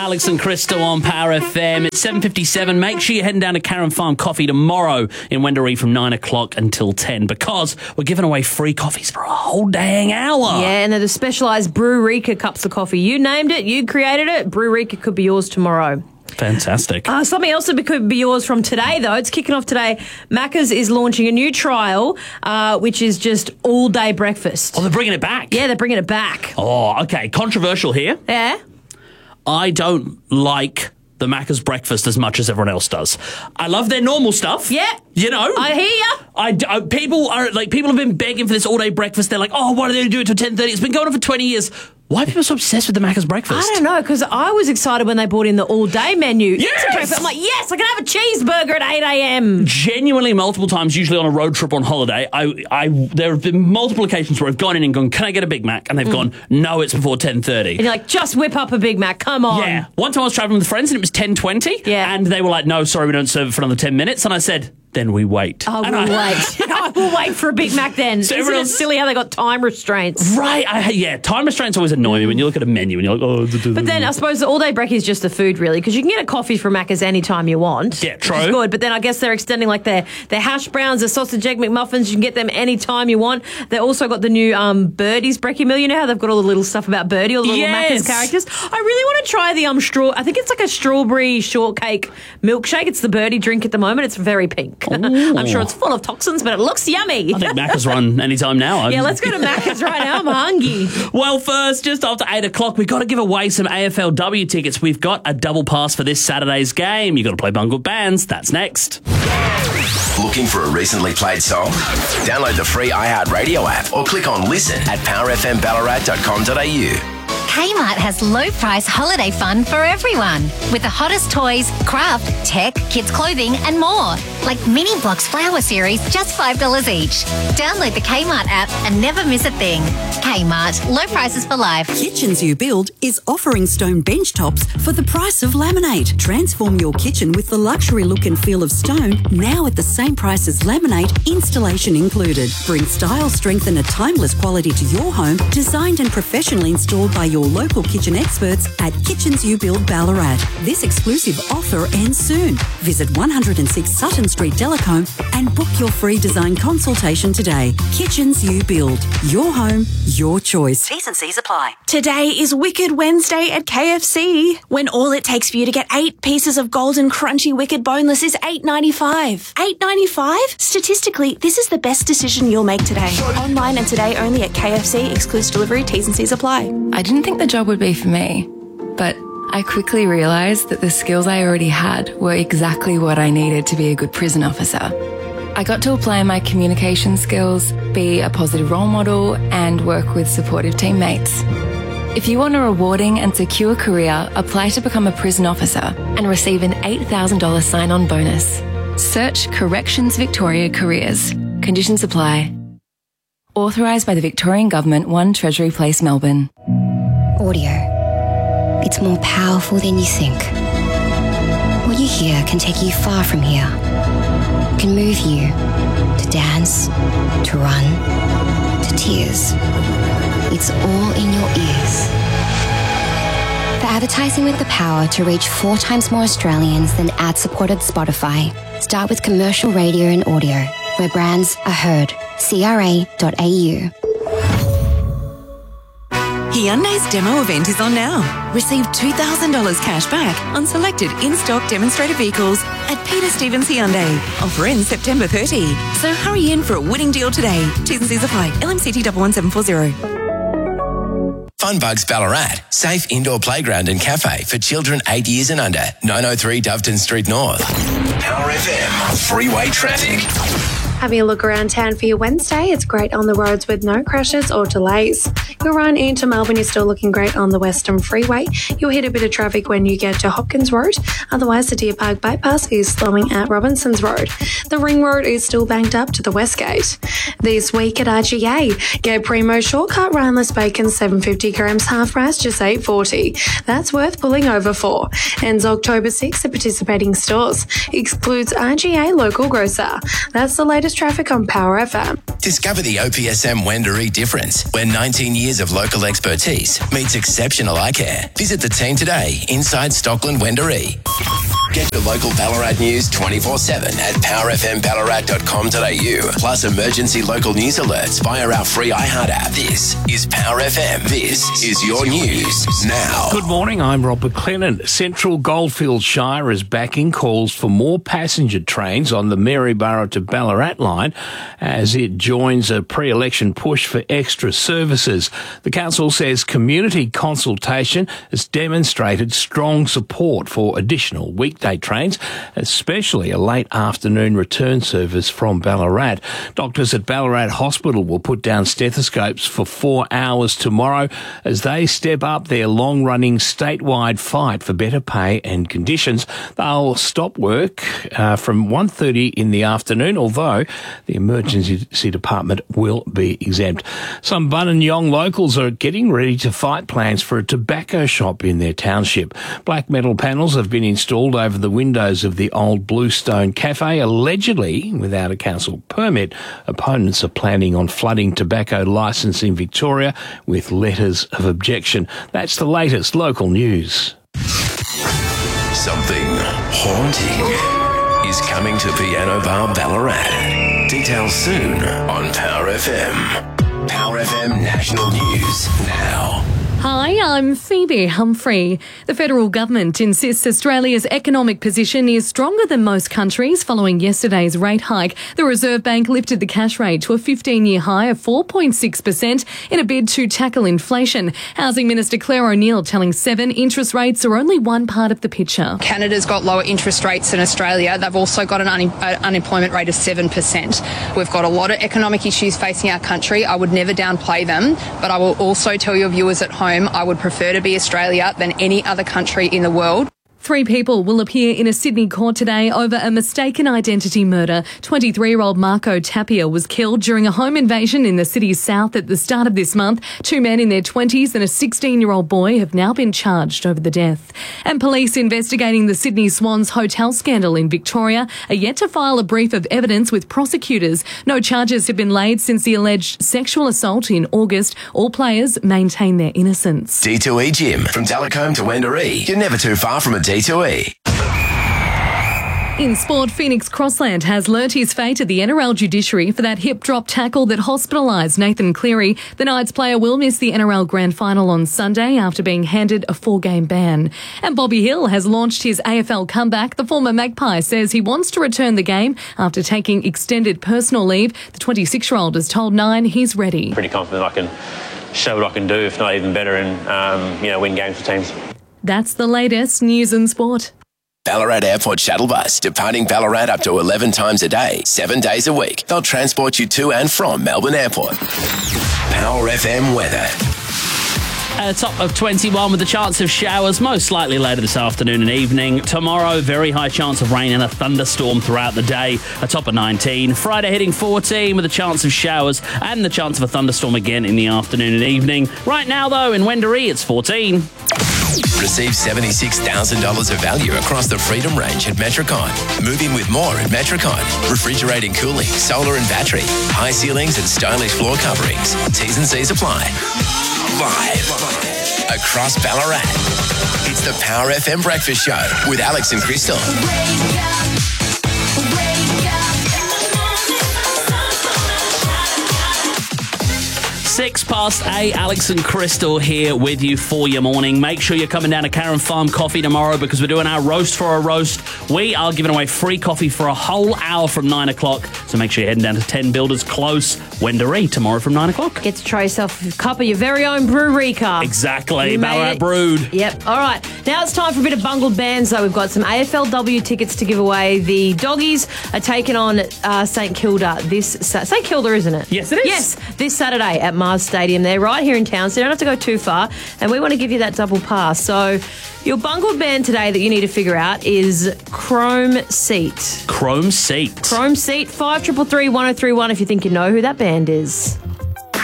Alex and Crystal on Power FM. It's 7:57. Make sure you're heading down to Karen Farm Coffee tomorrow in Wendouree from 9 o'clock until 10 because we're giving away free coffees for a whole dang hour. Yeah, and they're the specialised Brew-Rika cups of coffee. You named it, you created it. Brew-Rika could be yours tomorrow. Fantastic. Something else that could be yours from today, though. It's kicking off today. Macca's is launching a new trial, which is just all-day breakfast. Oh, they're bringing it back? Yeah, they're bringing it back. Oh, okay. Controversial here. Yeah? I don't like the Macca's breakfast as much as everyone else does. I love their normal stuff. Yeah. You know? I hear ya. People have been begging for this all-day breakfast. They're like, oh, why do they do it till 10:30? It's been going on for 20 years. Why are people so obsessed with the Macca's breakfast? I don't know, because I was excited when they brought in the all-day menu. Yes! I'm like, yes, I can have a cheeseburger at 8 a.m. Genuinely, multiple times, usually on a road trip on holiday, there have been multiple occasions where I've gone in and gone, can I get a Big Mac? And they've gone, no, it's before 10:30. And you're like, just whip up a Big Mac, come on. Yeah. One time I was travelling with friends and it was 10:20. Yeah. And they were like, no, sorry, we don't serve it for another 10 minutes. And I said, then we wait. Oh, we'll wait. I will wait for a Big Mac then. So Isn't it silly how they got time restraints? Right. Time restraints always annoy me when you look at a menu and you're like, oh. But then I suppose the all-day brekkie is just the food, really, because you can get a coffee from Macca's anytime you want. Yeah, true. Which is good. But then I guess they're extending like their hash browns, their sausage egg McMuffins. You can get them anytime you want. They also got the new Birdie's brekkie meal. You know how they've got all the little stuff about Birdie, all the little Macca's characters? I really want to try the I think it's like a strawberry shortcake milkshake. It's the Birdie drink at the moment. It's very pink. I'm sure it's full of toxins, but it looks yummy. I think Macca's run anytime now. Yeah, let's go to Macca's right now. I'm hungry. Well, first, just after 8 o'clock, we've got to give away some AFLW tickets. We've got a double pass for this Saturday's game. You've got to play Bungle Bands. That's next. Looking for a recently played song? Download the free iHeartRadio app or click on listen at powerfmballarat.com.au. Kmart has low-price holiday fun for everyone with the hottest toys, craft, tech, kids' clothing and more. Like Mini Blocks Flower Series, just $5 each. Download the Kmart app and never miss a thing. Kmart, low prices for life. Kitchens You Build is offering stone bench tops for the price of laminate. Transform your kitchen with the luxury look and feel of stone, now at the same price as laminate, installation included. Bring style, strength and a timeless quality to your home, designed and professionally installed by your local kitchen experts at Kitchens You Build Ballarat. This exclusive offer ends soon. Visit 106 Sutton Street, Delacombe and book your free design consultation today. Kitchens You Build. Your home, your choice. T's and C's apply. Today is Wicked Wednesday at KFC, when all it takes for you to get 8 pieces of golden crunchy Wicked boneless is $8.95. $8.95? Statistically, this is the best decision you'll make today. Online and today only at KFC. Exclusive delivery. T's and C's apply. I didn't think the job would be for me, but I quickly realised that the skills I already had were exactly what I needed to be a good prison officer. I got to apply my communication skills, be a positive role model, and work with supportive teammates. If you want a rewarding and secure career, apply to become a prison officer and receive an $8,000 sign-on bonus. Search Corrections Victoria Careers. Conditions apply. Authorised by the Victorian Government, 1 Treasury Place, Melbourne. Audio. It's more powerful than you think. What you hear can take you far from here. It can move you to dance, to run, to tears. It's all in your ears. For advertising with the power to reach 4 times more Australians than ad-supported Spotify, start with commercial radio and audio, where brands are heard. CRA.au. Hyundai's demo event is on now. Receive $2,000 cash back on selected in-stock demonstrator vehicles at Peter Stevens Hyundai. Offer ends September 30. So hurry in for a winning deal today. T's and C's apply. LMCT 11740. Funbugs Ballarat. Safe indoor playground and cafe for children 8 years and under. 903 Doveton Street North. Power FM. Freeway traffic. Having a look around town for your Wednesday, it's great on the roads with no crashes or delays. Your run into Melbourne is still looking great on the Western Freeway. You'll hit a bit of traffic when you get to Hopkins Road. Otherwise, the Deer Park bypass is slowing at Robinsons Road. The Ring Road is still banked up to the West Gate. This week at RGA, get Primo Shortcut Rhineless Bacon 750 grams half price, just $8.40. That's worth pulling over for. Ends October 6th at participating stores. Excludes RGA Local Grocer. That's the latest traffic on Power FM. Discover the OPSM Wendouree difference, where 19 years of local expertise meets exceptional eye care. Visit the team today inside Stockland Wendouree. Get your local Ballarat news 24/7 at powerfmballarat.com.au. Plus emergency local news alerts via our free iHeart app. This is Power FM. This is your news now. Good morning, I'm Rob McLennan. Central Goldfields Shire is backing calls for more passenger trains on the Maryborough to Ballarat line as it joins a pre-election push for extra services. The council says community consultation has demonstrated strong support for additional weekday trains, especially a late afternoon return service from Ballarat. Doctors at Ballarat Hospital will put down stethoscopes for 4 hours tomorrow as they step up their long-running statewide fight for better pay and conditions. They'll stop work from 1:30 in the afternoon, although the emergency department will be exempt. Some Buninyong locals are getting ready to fight plans for a tobacco shop in their township. Black metal panels have been installed over the windows of the old Bluestone Cafe, allegedly without a council permit. Opponents are planning on flooding tobacco licence in Victoria with letters of objection. That's the latest local news. Something haunting is coming to Piano Bar Ballarat. Details soon on Power FM. Power FM National News now. Hi, I'm Phoebe Humphrey. The federal government insists Australia's economic position is stronger than most countries following yesterday's rate hike. The Reserve Bank lifted the cash rate to a 15-year high of 4.6% in a bid to tackle inflation. Housing Minister Claire O'Neil telling Seven interest rates are only one part of the picture. Canada's got lower interest rates than Australia. They've also got an unemployment rate of 7%. We've got a lot of economic issues facing our country. I would never downplay them, but I will also tell your viewers at home I would prefer to be Australia than any other country in the world. 3 people will appear in a Sydney court today over a mistaken identity murder. 23-year-old Marco Tapia was killed during a home invasion in the city's south at the start of this month. 2 men in their 20s and a 16-year-old boy have now been charged over the death. And police investigating the Sydney Swans hotel scandal in Victoria are yet to file a brief of evidence with prosecutors. No charges have been laid since the alleged sexual assault in August. All players maintain their innocence. D2E Gym. From Delacombe to Wendouree. You're never too far from a D2E. In sport, Phoenix Crossland has learnt his fate at the NRL judiciary for that hip drop tackle that hospitalised Nathan Cleary. The Knights player will miss the NRL Grand Final on Sunday after being handed a 4-game ban. And Bobby Hill has launched his AFL comeback. The former Magpie says he wants to return the game after taking extended personal leave. The 26-year-old has told Nine he's ready. Pretty confident I can show what I can do, if not even better, and win games for teams. That's the latest news and sport. Ballarat Airport Shuttle Bus, departing Ballarat up to 11 times a day, 7 days a week. They'll transport you to and from Melbourne Airport. Power FM weather. At a top of 21 with a chance of showers, most likely later this afternoon and evening. Tomorrow, very high chance of rain and a thunderstorm throughout the day. A top of 19. Friday hitting 14 with a chance of showers and the chance of a thunderstorm again in the afternoon and evening. Right now, though, in Wendouree, it's 14. Receive $76,000 of value across the Freedom range at Metricon. Move in with more at Metricon. Refrigerating, cooling, solar and battery, high ceilings and stylish floor coverings. T's and C's apply. Live across Ballarat. It's the Power FM Breakfast Show with Alex and Crystal. 8:06, Alex and Crystal here with you for your morning. Make sure you're coming down to Karen Farm Coffee tomorrow because we're doing our roast for a roast. We are giving away free coffee for a whole hour from 9 o'clock. So make sure you're heading down to 10 Builders Close, Wendouree, tomorrow from 9 o'clock. Get to try yourself a cup of your very own brewery cup. Exactly. Ballarat brewed. Yep. All right. Now it's time for a bit of bungled bands, though. We've got some AFLW tickets to give away. The Doggies are taking on St Kilda this St Kilda, isn't it? Yes, it is. Yes, this Saturday at Mars Stadium. They're right here in town, so you don't have to go too far. And we want to give you that double pass. So your bungled band today that you need to figure out is Chrome Seat. Chrome Seat. Chrome Seat, 5333 1031 if you think you know who that band is.